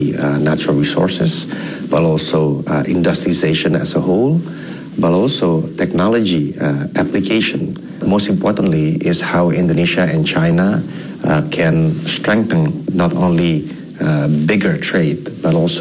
natural resources, but also industrialization as a whole, but also technology application. Most importantly is how Indonesia and China can strengthen not only bigger trade, but also